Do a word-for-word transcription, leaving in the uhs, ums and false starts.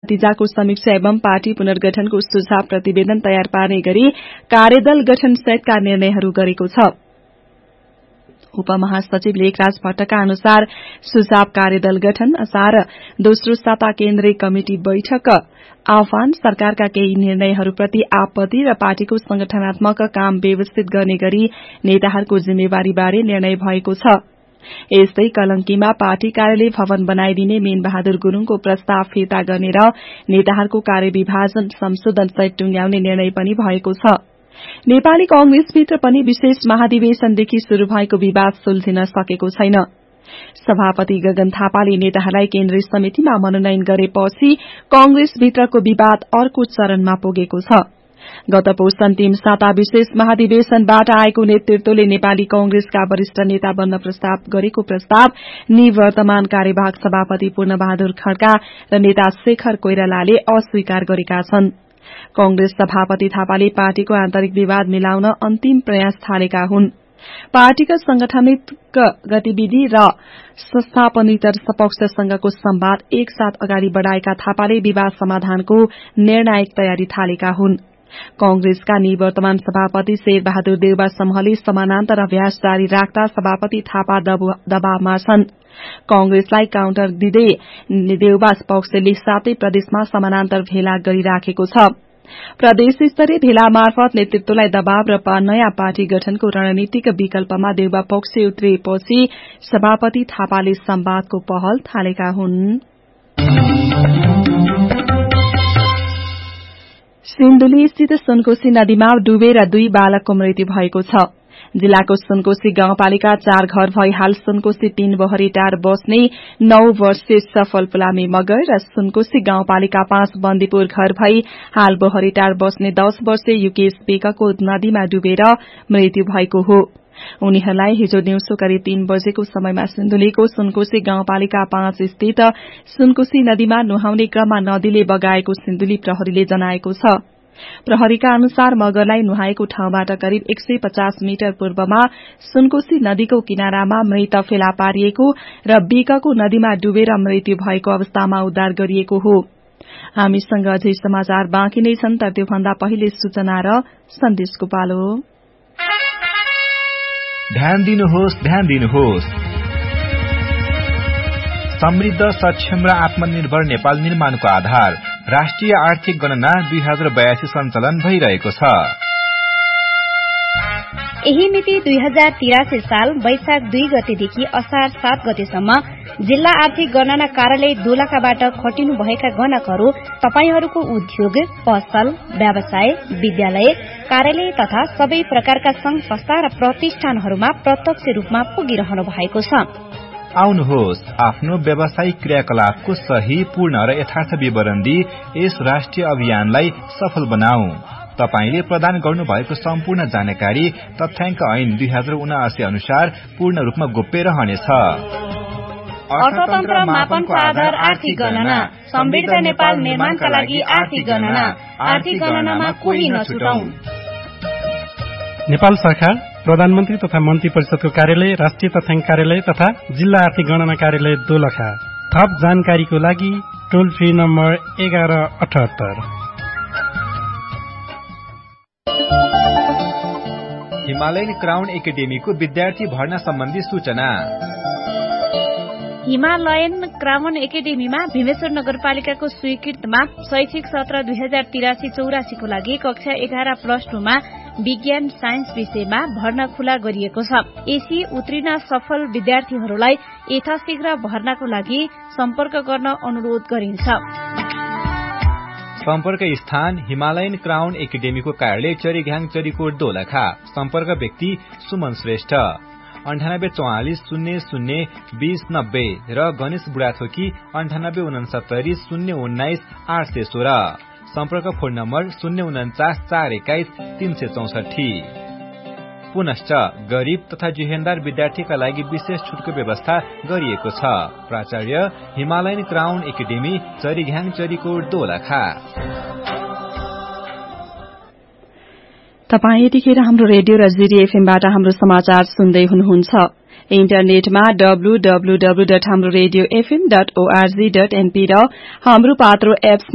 नतिजाको समीक्षा एवं पार्टी पुनर्गठनको सुझाव प्रतिवेदन तयार पार्ने गरी कार्यदल गठन सहितका निर्णयहरू गरेको छ। उपमहासचिव लेखराज भट्टका अनुसार सुझाव कार्यदल गठन, असार दोस्रो साता केन्द्रीय कमिटि बैठक आह्वान, सरकारका केही निर्णयहरूप्रति आपत्ति र पार्टीको संगठनात्मक काम व्यवस्थित गर्ने गरी नेताहरूको जिम्मेवारीबारे निर्णय भएको छ। यस्तै कलंकीमा पार्टी कार्यालय भवन बनाइदिने मेन बहादुर गुरूङको प्रस्ताव फिर्ता गर्ने र नेताहरूको कार्यविभाजन संशोधन सहित टुंग्याउने निर्णय पनि भएको छ। नेपाली कांग्रेसभित्र पनि विशेष महाधिवेशनदेखि शुरू भएको विवाद सुल्झिन सकेको छैन। सभापति गगन थापाले नेताहरूलाई केन्द्रीय समितिमा मनोनयन गरेपछि कांग्रेसभित्रको विवाद अर्को चरणमा पुगेको छ। गत पौष अन्तिम साता विशेष महाधिवेशनबाट आएको नेतृत्वले नेपाली कांग्रेसका वरिष्ठ नेता बन्न प्रस्ताव गरेको प्रस्ताव निवर्तमान कार्यवाहक सभापति पूर्णबहादुर खड्का र नेता शेखर कोइरालाले अस्वीकार गरेका छन्। कांग्रेस सभापति थापाले पार्टीको आन्तरिक विवाद मिलाउन अन्तिम प्रयास थालेका हुन्। पार्टीका संगठनिक गतिविधि र संस्थापनेतर पक्षसँगको संवाद एकसाथ अगाडि बढ़ाएका थापाले विवाद समाधानको निर्णायक तयारी थालेका हुन्। कांग्रेसका निवर्तमान सभापति शेरबहादुर देउबा समूहले समानान्तर अभ्यास जारी राख्दा सभापति थापा दबावमा छन्। कांग्रेसलाई काउन्टर दिँदै देउबा पक्षले सातै प्रदेशमा समानान्तर भेला गरिराखेको छ। प्रदेश स्तरीय भेला मार्फत नेतृत्वलाई दबाव र नयाँ पार्टी गठनको रणनीतिक विकल्पमा देउबा पक्ष उत्रिएपछि सभापति थापाले संवादको पहल थालेका हुन्। सिन्धुली स्थित सुनकोशी नदीमा डुबेर दुई बालकको मृत्यु भएको छ। जिल्लाको सुनकोशी गाउँपालिका चार घर भई हाल सुनकोशी तीन बहरीटार बस्ने नौ वर्षीय सफल पुलामी मगर र सुनकोशी गाउँपालिका पाँच बन्दीपुर घर भई हाल बहरीटार बस्ने दश वर्षीय युकेश बेकको नदीमा डुबेर मृत्यु भएको हो। उनीहरूलाई हिजो दिउँसो करिब तीन बजेको समयमा सिन्धुलीको सुनकोशी गाउँपालिका पाँच स्थित सुनकोशी नदीमा नुहाउने क्रममा नदीले बगाएको सिन्धुली प्रहरीले जनाएको छ। प्रहरीका अनुसार मगरलाई नुहाएको ठाउँबाट करिब एक सय पचास मिटर पूर्वमा सुनकोशी नदीको किनारामा मृत फेला पारिएको र बेकको नदीमा डुबेर मृत्यु भएको अवस्थामा उद्धार गरिएको हो। हामीसँग अझै समाचार बाँकी नै छन्, तर त्योभन्दा पहिले सूचना र सन्देशको पालो। ध्यान दिनुहोस्, ध्यान दिनुहोस्। समृद्ध, सक्षम र आत्मनिर्भर नेपाल निर्माणको आधार राष्ट्रिय आर्थिक गणना दुई हजार बयासी सञ्चालन भइरहेको छ। यही मिति दुई हजार तिरासी साल वैशाख दुई गतेदेखि असार सात गतेसम्म जिल्ला आर्थिक गणना कार्यालय दोलखाबाट खटिनु भएका गणकहरू तपाईहरूको उद्योग, पसल, व्यवसाय, विद्यालय, कार्यालय तथा सबै प्रकारका संघ संस्था र प्रतिष्ठानहरूमा प्रत्यक्ष रूपमा पुगिरहनु भएको छ। आउनुहोस्, आफ्नो व्यावसायिक क्रियाकलापको सही, पूर्ण र यथार्थ विवरण दिई यस राष्ट्रिय अभियानलाई सफल बनाऊ। तपाईले प्रदान गर्नुभएको सम्पूर्ण जानकारी तथ्याङ्क ऐन दुई हजार उनासी अनुसार पूर्ण रूपमा गोप्य रहनेछ। अर्थतन्त्र मापनको आधार आर्थिक गणना, समृद्ध नेपाल निर्माणका लागि आर्थिक गणना, आर्थिक गणनामा कोही नछुटौं। नेपाल सरकार, प्रधानमन्त्री तथा मन्त्री परिषदको कार्यालय, राष्ट्रिय तथ्याङ्क कार्यालय तथा जिल्ला आर्थिक गणना कार्यालय दोलखा। थप जानकारीको लागि टोल फ्री नम्बर एघार अठहत्तर। हिमालयन क्राउन एकाडेमीको विद्यार्थी भर्ना सम्बन्धी सूचना। हिमालयन क्राउन एकाडेमीमा भीमेश्वर नगरपालिकाको स्वीकृतमा शैक्षिक सत्र दुई हजार तिरासी चौरासीको लागि कक्षा एघार प्लस टूमा विज्ञान साइन्स विषयमा भर्ना खुला गरिएको छ। एसी उत्तीर्ण सफल विद्यार्थीहरूलाई यथाशीघ्र भर्नाको लागि सम्पर्क गर्न अनुरोध गरिन्छ। सम्पर्क स्थान हिमालयन क्राउन एकाडेमीको कार्यालय चरीघ्याङ चरीकोट दोलखा। सम्पर्क व्यक्ति सुमन श्रेष्ठ, अन्ठानब्बे चौवालिस शून्य शून्य बीस नब्बे र गणेश बुढाथोकी अन्ठानब्बे उनसत्तरी शून्य उन्नाइस आठ सय सोह्र। सम्पर्क फोन नम्बर शून्य उन्चास चार एक्काइस तीन सय चौसठी। पुनश्च गरीब तथा जुहेन्दार विद्यार्थीका लागि विशेष छुटको व्यवस्था गरिएको छ। प्राचार्य Himalayan crown academy, चरीघ्याङ Charikot Dolakha. तपाई यतिखेर हाम्रो रेडियो र जीडी एफएमबाट हाम्रो समाचार सुन्दै हुनुहुन्छ। इन्टरनेटमा डब्लु डब्लु डब्लु डट हाम्रो radio FM dot ORG dot NP र हाम्रो पात्रो एप्स